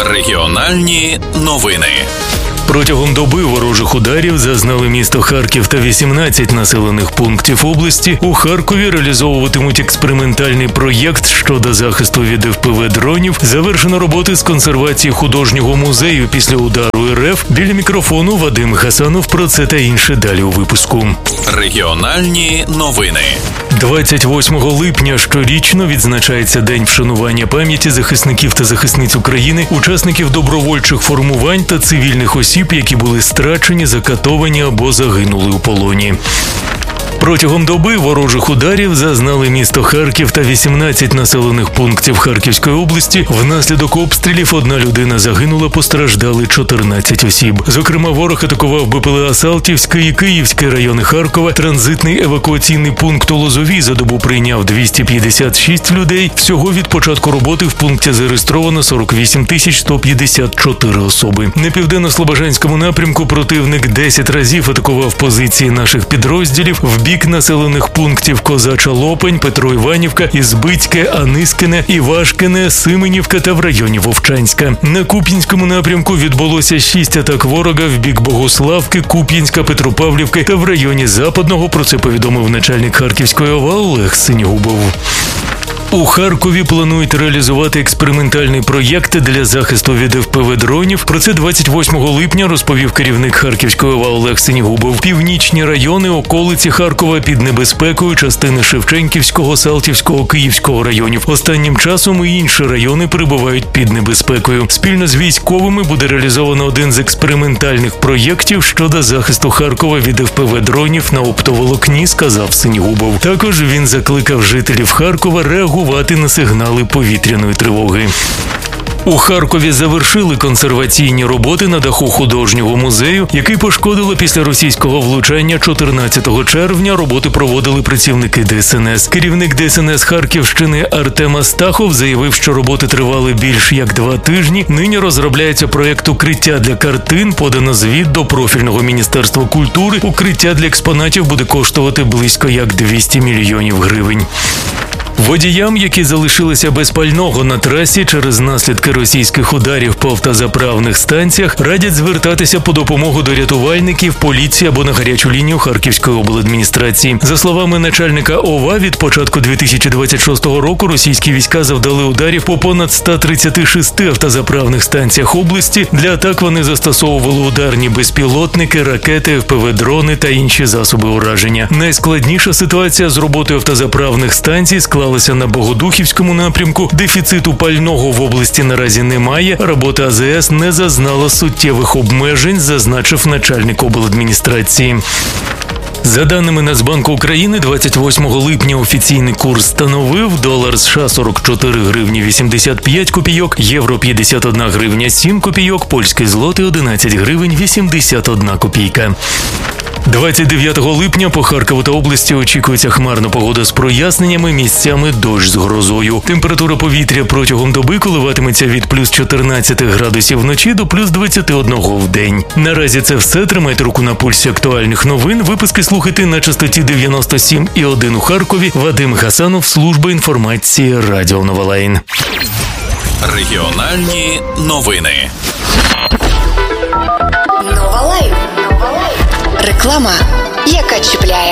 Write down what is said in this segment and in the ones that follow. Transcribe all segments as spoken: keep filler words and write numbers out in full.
Регіональні новини. Протягом доби ворожих ударів зазнали місто Харків та вісімнадцять населених пунктів області. У Харкові реалізовуватимуть експериментальний проєкт щодо захисту від еф пе ве-дронів. Завершено роботи з консервації художнього музею після удару ер еф. Біля мікрофону Вадим Гасанов. Про це та інше далі у випуску. Регіональні новини. двадцять восьмого липня щорічно відзначається День вшанування пам'яті захисників та захисниць України, учасників добровольчих формувань та цивільних осіб, які були страчені, закатовані або загинули у полоні. Протягом доби ворожих ударів зазнали місто Харків та вісімнадцять населених пунктів Харківської області. Внаслідок обстрілів одна людина загинула, постраждали чотирнадцять осіб. Зокрема, ворог атакував бе пе еле Салтівський і Київський райони Харкова. Транзитний евакуаційний пункт у Лозовій за добу прийняв двісті п'ятдесят шість людей. Всього від початку роботи в пункті зареєстровано сорок вісім тисяч сто п'ятдесят чотири особи. На південно-слобожанському напрямку противник десять разів атакував позиції наших підрозділів в бік населених пунктів Козача Лопань, Петро-Іванівка, Ізбицьке, Анискине, Івашкине, Сименівка та в районі Вовчанська. На Куп'янському напрямку відбулося шість атак ворога в бік Богославки, Куп'янська, Петропавлівки та в районі Западного. Про це повідомив начальник Харківської ОВА Олег Синігубов. У Харкові планують реалізувати експериментальний проєкт для захисту від еф пе ве-дронів. Про це двадцять восьмого липня розповів керівник Харківської ОВА Олег Синігубов. Північні райони, околиці Харкова під небезпекою, частини Шевченківського, Салтівського, Київського районів. Останнім часом і інші райони перебувають під небезпекою. Спільно з військовими буде реалізовано один з експериментальних проєктів щодо захисту Харкова від еф пе ве-дронів на оптоволокні, сказав Синігубов. Також він закликав жителів Харкова реагувати на сигнали повітряної тривоги. У Харкові завершили консерваційні роботи на даху художнього музею, який пошкодило після російського влучання чотирнадцятого червня. Роботи проводили працівники де ес ен ес. Керівник де ес ен ес Харківщини Артем Астахов заявив, що роботи тривали більш як два тижні. Нині розробляється проєкт укриття для картин, подано звіт до профільного Міністерства культури. Укриття для експонатів буде коштувати близько як двісті мільйонів гривень. Водіям, які залишилися без пального на трасі через наслідки російських ударів по автозаправних станціях, радять звертатися по допомогу до рятувальників, поліції або на гарячу лінію Харківської обладміністрації. За словами начальника ОВА, від початку дві тисячі двадцять шостого року російські війська завдали ударів по понад ста тридцяти шести автозаправних станціях області. Для атак вони застосовували ударні безпілотники, ракети, еф пе ве-дрони та інші засоби ураження. Найскладніша ситуація з роботою автозаправних станцій склалася на Богодухівському напрямку. Дефіциту пального в області наразі немає. Робота а зе ес не зазнала суттєвих обмежень, зазначив начальник обладміністрації. За даними Нацбанку України, двадцять восьмого липня офіційний курс становив: долар США сорок чотири гривні вісімдесят п'ять копійок, євро п'ятдесят одна гривня сім копійок, польський злотий одинадцять гривень вісімдесят одна копійка. двадцять дев'ятого липня по Харкову та області очікується хмарна погода з проясненнями, місцями дощ з грозою. Температура повітря протягом доби коливатиметься від плюс чотирнадцяти градусів вночі до плюс двадцяти одного в день. Наразі це все. Тримайте руку на пульсі актуальних новин. Випуски слухайте на частоті дев'яносто сім і один у Харкові. Вадим Гасанов, служба інформації Радіо Новолайн. Регіональні новини. Новолайн. Реклама, яка чіпляє.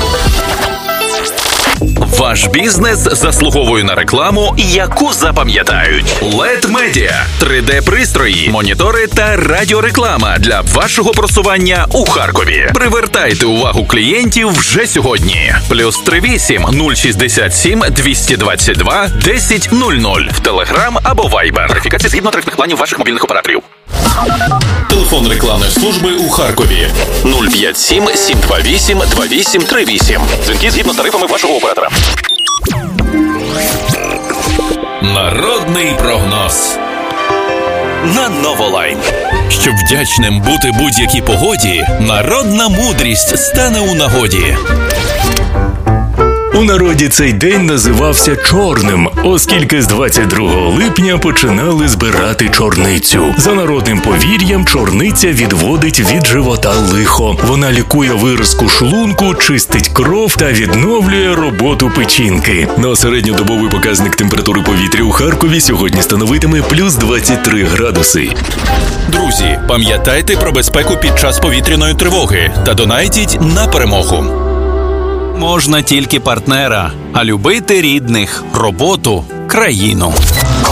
Ваш бізнес заслуговує на рекламу, яку запам'ятають. лед Media – три де-пристрої, монітори та радіореклама для вашого просування у Харкові. Привертайте увагу клієнтів вже сьогодні. Плюс три вісім нуль шістдесят сім двісті двадцять два десять нуль нуль в Телеграм або Вайбер. Верифікація згідно тарифних планів ваших мобільних операторів. Телефон рекламної служби у Харкові нуль п'ять сім сім два вісім два вісім три вісім. Дзвінки згідно з тарифами вашого оператора. Народний прогноз на Новолайн. Щоб вдячним бути будь-якій погоді, народна мудрість стане у нагоді. У У народі цей день називався чорним, оскільки з двадцять другого липня починали збирати чорницю. За народним повір'ям, чорниця відводить від живота лихо. Вона лікує виразку шлунку, чистить кров та відновлює роботу печінки. На середньодобовий показник температури повітря у Харкові сьогодні становитиме плюс двадцять три градуси. Друзі, пам'ятайте про безпеку під час повітряної тривоги та донайтіть на перемогу. Можна тільки партнера, а любити рідних, роботу, країну.